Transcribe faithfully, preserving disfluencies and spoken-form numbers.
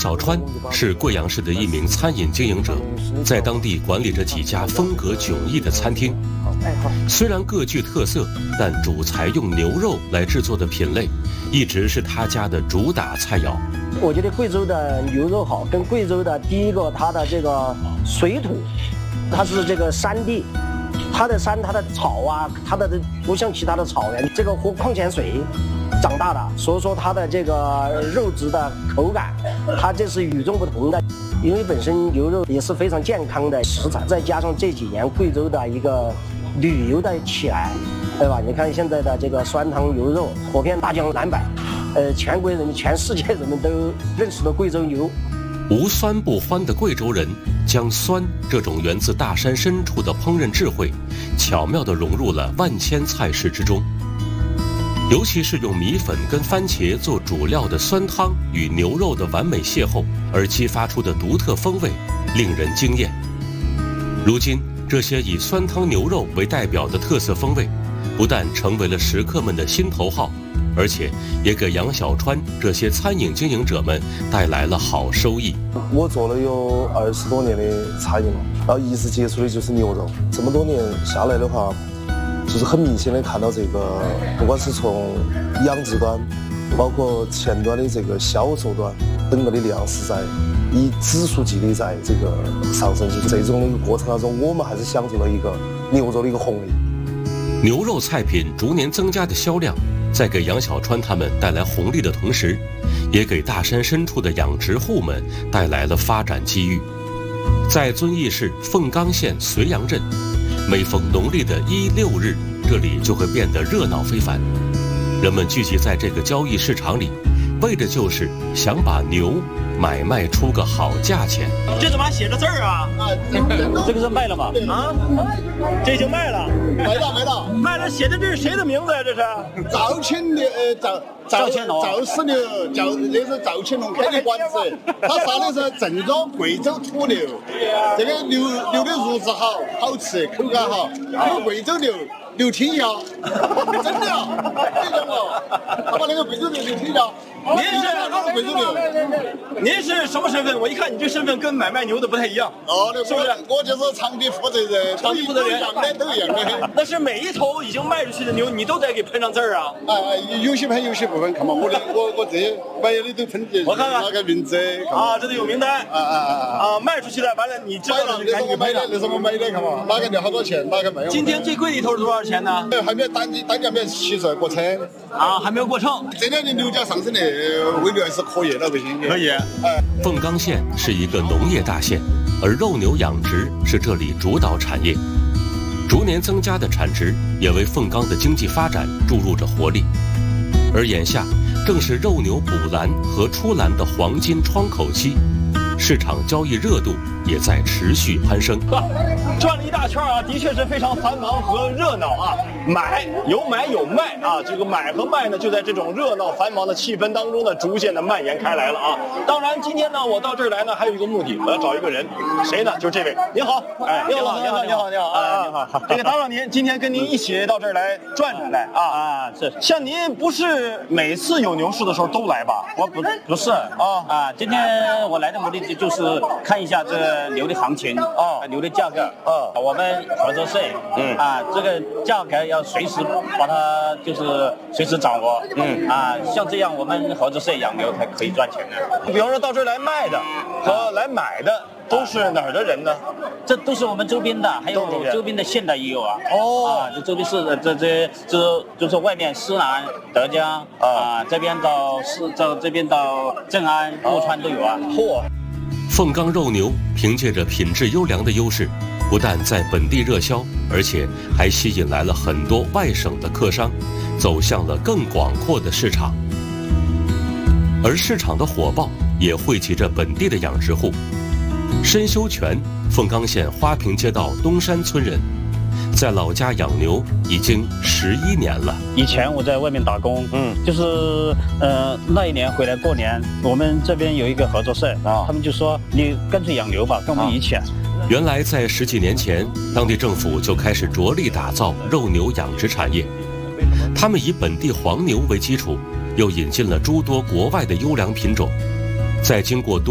小川是贵阳市的一名餐饮经营者，在当地管理着几家风格迥异的餐厅。虽然各具特色，但主采用牛肉来制作的品类，一直是他家的主打菜肴。 我觉得贵州的牛肉好，跟贵州的第一个它的这个水土，它是这个山地。 它的山、它的草啊，它的不像其他的草原，这个喝矿泉水长大的，所以说它的这个肉质的口感，它这是与众不同的。因为本身牛肉也是非常健康的食材，再加上这几年贵州的一个旅游的起来，对吧？你看现在的这个酸汤牛肉火遍大江南北，呃，全国人民、全世界人们都认识了贵州牛。 无酸不欢的贵州人，将酸这种源自大山深处的烹饪智慧，巧妙地融入了万千菜式之中。尤其是用米粉跟番茄做主料的酸汤与牛肉的完美邂逅，而激发出的独特风味，令人惊艳。如今，这些以酸汤牛肉为代表的特色风味，不但成为了食客们的心头好。 而且也给杨小川这些餐饮经营者们带来了好收益。 我做了有二十多年的餐饮了，然后一直接触的就是牛肉。这么多年下来的话，就是很明显的看到这个，不管是从养殖端，包括前端的这个销售端，整个的量是在以指数级的在这个上升。就是这种的一个过程当中，我们还是享受了一个牛肉的一个红利。 牛肉菜品逐年增加的销量。 在给杨小川他们带来红利的同时，也给大山深处的养殖户们带来了发展机遇。在遵义市凤冈县绥阳镇，每逢农历的一六日，这里就会变得热闹非凡。人们聚集在这个交易市场里，为的就是想把牛买卖出个好价钱。 这怎么还写着字儿啊？啊，这个是卖了吗？啊，这已经卖了， 卖了卖了， 卖了。写的这是谁的名字呀？这是赵青牛，呃，赵赵青龙，赵氏牛，叫那是赵青龙开的馆子，他杀的是正宗贵州土牛，这个牛牛的肉质好，好吃，口感好，有贵州牛。 刘天涯，真的啊！你讲哦，他把那个贵州牛刘天涯， 您是贵州牛， 您是什么身份？我一看你这身份跟买卖牛的不太一样。 哦， 是不是？ 我就是场地负责人， 场地负责人， 一样的都一样的。 那是每一头已经卖出去的牛，你都得给喷上字儿啊？ 啊，有些喷，有些不喷，看嘛，我的我我这买的都喷的， 我看看那个名字啊，这都有名单。 啊啊啊啊！ 啊，卖出去了，完了你知道了就那是我买的，那是我买的，看嘛，哪个牛好多钱，哪个卖。 今天最贵的一头是多少钱呢？ 还没有单单价没有七十过称啊，还没有过秤。 这两年牛价上升的汇率还是可以了，不行。 可以。 哎， 凤冈县是一个农业大县，而肉牛养殖是这里主导产业，逐年增加的产值也为凤冈的经济发展注入着活力。而眼下正是肉牛补栏和出栏的黄金窗口期，市场交易热度也在持续攀升。 转了一大圈啊，的确是非常繁忙和热闹啊。买有买有卖啊，这个买和卖呢，就在这种热闹繁忙的气氛当中呢，逐渐的蔓延开来了啊。当然，今天呢，我到这儿来呢，还有一个目的，我要找一个人，谁呢？就是这位。您好，哎，你好，你好，你好，你好啊，你好。这个打扰您，今天跟您一起到这儿来转转来啊啊，是。像您不是每次有牛市的时候都来吧？ 我不不是啊啊，今天我来的目的就是看一下这个牛的行情啊，牛的价格啊，我们合作社嗯啊，这个价格要随时把它就是随时掌握嗯啊，像这样我们合作社养牛才可以赚钱的。 比方说到这儿来卖的和来买的都是哪儿的人呢？ 这都是我们周边的，还有周边的县的也有啊。哦啊，这周边市的这这这就是外面思南、德江啊，这边到市这这边到镇安、陆川都有啊。 嚯！ 凤冈肉牛凭借着品质优良的优势，不但在本地热销，而且还吸引来了很多外省的客商，走向了更广阔的市场。而市场的火爆也汇集着本地的养殖户。申修全，凤冈县花坪街道东山村人，在老家养牛已经十一年了。 以前我在外面打工，嗯，就是呃那一年回来过年，我们这边有一个合作社啊，他们就说你干脆养牛吧，跟我们一起。 原来在十几年前，当地政府就开始着力打造肉牛养殖产业，他们以本地黄牛为基础，又引进了诸多国外的优良品种，在经过多